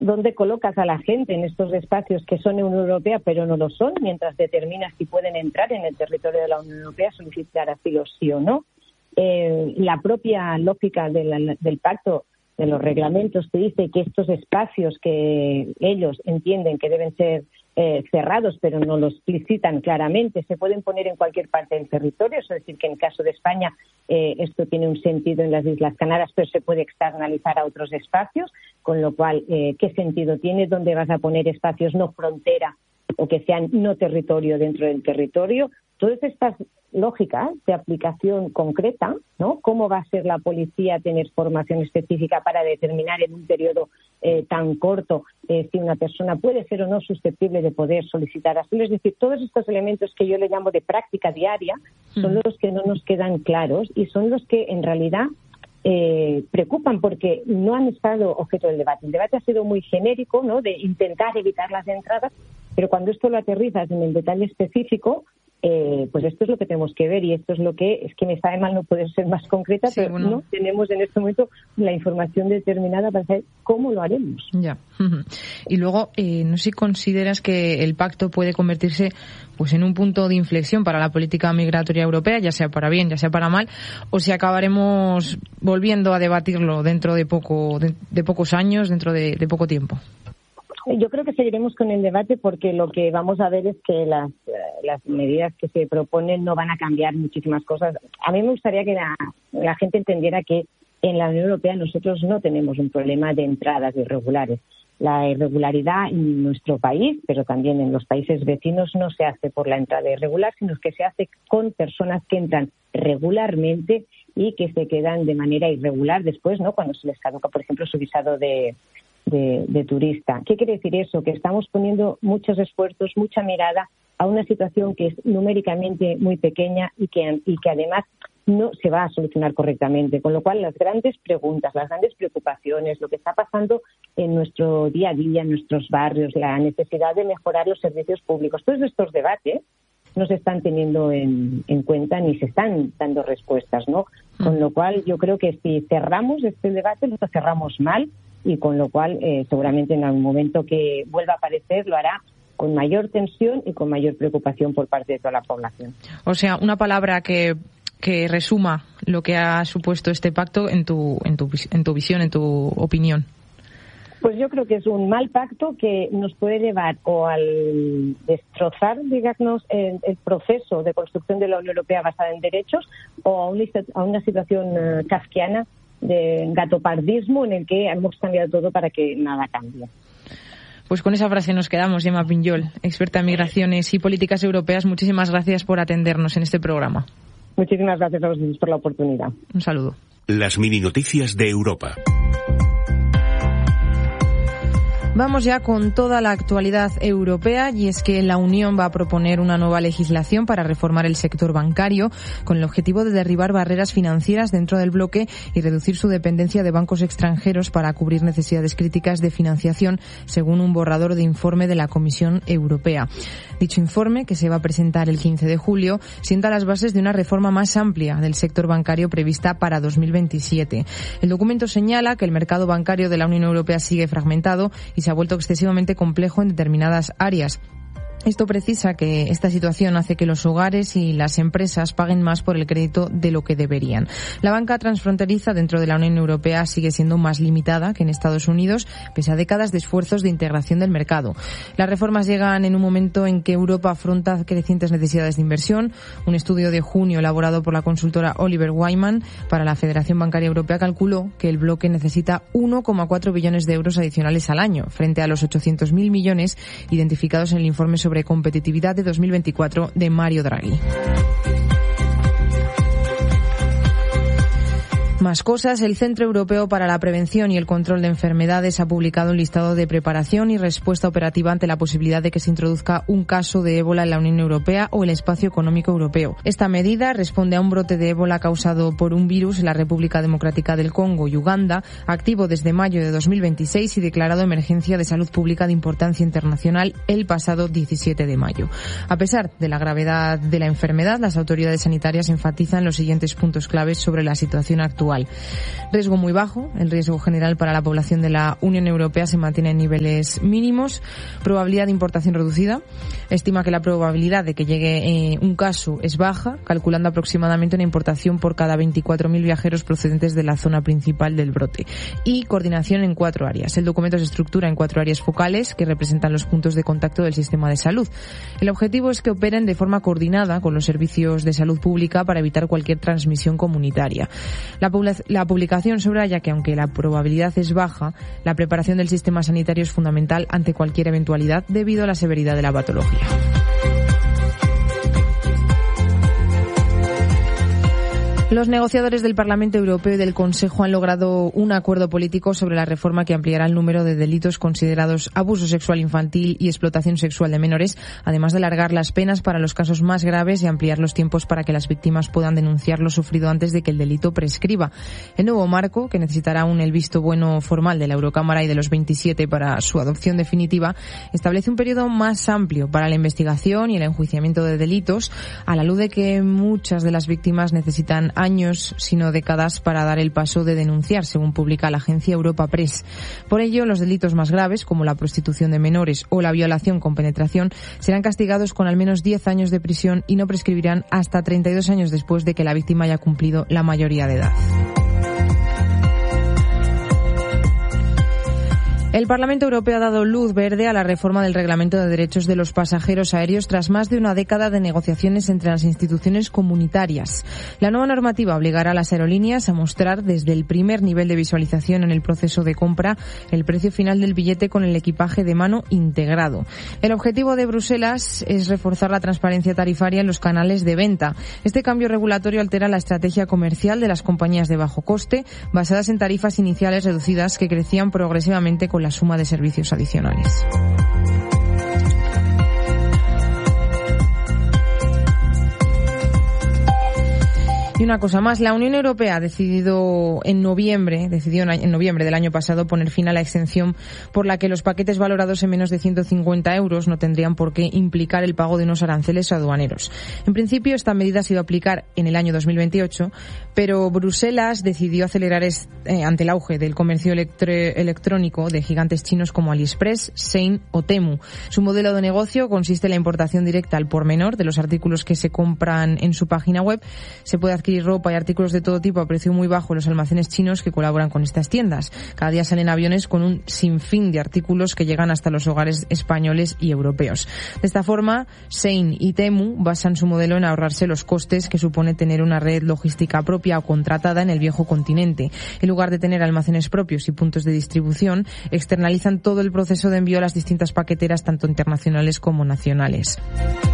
dónde colocas a la gente en estos espacios que son Unión Europea pero no lo son, mientras determinas si pueden entrar en el territorio de la Unión Europea, solicitar asilo sí o no. La propia lógica del pacto, de los reglamentos, te dice que estos espacios que ellos entienden que deben ser cerrados, pero no lo explicitan claramente, se pueden poner en cualquier parte del territorio. Es decir, que en el caso de España esto tiene un sentido en las Islas Canarias, pero se puede externalizar a otros espacios, con lo cual, ¿qué sentido tiene? ¿Dónde vas a poner espacios no frontera o que sean no territorio dentro del territorio? Todas estas lógicas de aplicación concreta, ¿no? ¿Cómo va a ser la policía tener formación específica para determinar en un periodo tan corto si una persona puede ser o no susceptible de poder solicitar asilo? Es decir, todos estos elementos que yo le llamo de práctica diaria son los que no nos quedan claros y son los que en realidad preocupan, porque no han estado objeto del debate. El debate ha sido muy genérico, ¿no?, de intentar evitar las entradas, pero cuando esto lo aterrizas en el detalle específico, pues esto es lo que tenemos que ver, y esto es lo que me sabe mal no poder ser más concreta, sí, pero bueno, no tenemos en este momento la información determinada para saber cómo lo haremos. Ya. Y luego, no sé si consideras que el pacto puede convertirse pues en un punto de inflexión para la política migratoria europea, ya sea para bien, ya sea para mal, o si acabaremos volviendo a debatirlo dentro de pocos años, dentro de poco tiempo. Yo creo que seguiremos con el debate, porque lo que vamos a ver es que las medidas que se proponen no van a cambiar muchísimas cosas. A mí me gustaría que la gente entendiera que en la Unión Europea nosotros no tenemos un problema de entradas irregulares. La irregularidad en nuestro país, pero también en los países vecinos, no se hace por la entrada irregular, sino que se hace con personas que entran regularmente y que se quedan de manera irregular después, ¿no?, cuando se les caduca, por ejemplo, su visado de turista. ¿Qué quiere decir eso? Que estamos poniendo muchos esfuerzos, mucha mirada a una situación que es numéricamente muy pequeña y que además no se va a solucionar correctamente. Con lo cual, las grandes preguntas, las grandes preocupaciones, lo que está pasando en nuestro día a día, en nuestros barrios, la necesidad de mejorar los servicios públicos, todos estos debates no se están teniendo en cuenta ni se están dando respuestas, ¿no? Con lo cual, yo creo que si cerramos este debate, lo cerramos mal, y con lo cual seguramente en algún momento que vuelva a aparecer lo hará con mayor tensión y con mayor preocupación por parte de toda la población. O sea, una palabra que resuma lo que ha supuesto este pacto en tu visión, en tu opinión. Pues yo creo que es un mal pacto que nos puede llevar o al destrozar, digamos, el proceso de construcción de la Unión Europea basada en derechos, o a una situación kafkiana de gatopardismo en el que hemos cambiado todo para que nada cambie. Pues con esa frase nos quedamos. Gemma Pinjol, experta en migraciones y políticas europeas, muchísimas gracias por atendernos en este programa. Muchísimas gracias a vosotros por la oportunidad. Un saludo. Las mini noticias de Europa. Vamos ya con toda la actualidad europea, y es que la Unión va a proponer una nueva legislación para reformar el sector bancario con el objetivo de derribar barreras financieras dentro del bloque y reducir su dependencia de bancos extranjeros para cubrir necesidades críticas de financiación, según un borrador de informe de la Comisión Europea. Dicho informe, que se va a presentar el 15 de julio, sienta las bases de una reforma más amplia del sector bancario prevista para 2027. El documento señala que el mercado bancario de la Unión Europea sigue fragmentado y se ha vuelto excesivamente complejo en determinadas áreas. Esto precisa que esta situación hace que los hogares y las empresas paguen más por el crédito de lo que deberían. La banca transfronteriza dentro de la Unión Europea sigue siendo más limitada que en Estados Unidos, pese a décadas de esfuerzos de integración del mercado. Las reformas llegan en un momento en que Europa afronta crecientes necesidades de inversión. Un estudio de junio elaborado por la consultora Oliver Wyman para la Federación Bancaria Europea calculó que el bloque necesita 1,4 billones de euros adicionales al año, frente a los 800.000 millones identificados en el informe sobre competitividad de 2024 de Mario Draghi. Más cosas. El Centro Europeo para la Prevención y el Control de Enfermedades ha publicado un listado de preparación y respuesta operativa ante la posibilidad de que se introduzca un caso de ébola en la Unión Europea o el Espacio Económico Europeo. Esta medida responde a un brote de ébola causado por un virus en la República Democrática del Congo y Uganda, activo desde mayo de 2026 y declarado emergencia de salud pública de importancia internacional el pasado 17 de mayo. A pesar de la gravedad de la enfermedad, las autoridades sanitarias enfatizan los siguientes puntos claves sobre la situación actual anual. Riesgo muy bajo. El riesgo general para la población de la Unión Europea se mantiene en niveles mínimos. Probabilidad de importación reducida. Estima que la probabilidad de que llegue un caso es baja, calculando aproximadamente una importación por cada 24.000 viajeros procedentes de la zona principal del brote. Y coordinación en 4 áreas. El documento se estructura en 4 áreas focales que representan los puntos de contacto del sistema de salud. El objetivo es que operen de forma coordinada con los servicios de salud pública para evitar cualquier transmisión comunitaria. La publicación subraya que, aunque la probabilidad es baja, la preparación del sistema sanitario es fundamental ante cualquier eventualidad debido a la severidad de la patología. Los negociadores del Parlamento Europeo y del Consejo han logrado un acuerdo político sobre la reforma que ampliará el número de delitos considerados abuso sexual infantil y explotación sexual de menores, además de alargar las penas para los casos más graves y ampliar los tiempos para que las víctimas puedan denunciar lo sufrido antes de que el delito prescriba. El nuevo marco, que necesitará aún el visto bueno formal de la Eurocámara y de los 27 para su adopción definitiva, establece un periodo más amplio para la investigación y el enjuiciamiento de delitos, a la luz de que muchas de las víctimas necesitan años, sino décadas, para dar el paso de denunciar, según publica la agencia Europa Press. Por ello, los delitos más graves, como la prostitución de menores o la violación con penetración, serán castigados con al menos 10 años de prisión y no prescribirán hasta 32 años después de que la víctima haya cumplido la mayoría de edad. El Parlamento Europeo ha dado luz verde a la reforma del Reglamento de Derechos de los Pasajeros Aéreos tras más de una década de negociaciones entre las instituciones comunitarias. La nueva normativa obligará a las aerolíneas a mostrar desde el primer nivel de visualización en el proceso de compra el precio final del billete con el equipaje de mano integrado. El objetivo de Bruselas es reforzar la transparencia tarifaria en los canales de venta. Este cambio regulatorio altera la estrategia comercial de las compañías de bajo coste, basadas en tarifas iniciales reducidas que crecían progresivamente con la suma de servicios adicionales. Y una cosa más, la Unión Europea decidió en noviembre del año pasado poner fin a la exención por la que los paquetes valorados en menos de 150 euros no tendrían por qué implicar el pago de unos aranceles aduaneros. En principio, esta medida se iba a aplicar en el año 2028, pero Bruselas decidió acelerar ante el auge del comercio electrónico de gigantes chinos como AliExpress, Shein o Temu. Su modelo de negocio consiste en la importación directa al por menor de los artículos que se compran en su página web. Se puede adquirir ropa y artículos de todo tipo a precio muy bajo en los almacenes chinos que colaboran con estas tiendas. Cada día salen aviones con un sinfín de artículos que llegan hasta los hogares españoles y europeos. De esta forma, Shein y Temu basan su modelo en ahorrarse los costes que supone tener una red logística propia o contratada en el viejo continente. En lugar de tener almacenes propios y puntos de distribución, externalizan todo el proceso de envío a las distintas paqueteras, tanto internacionales como nacionales.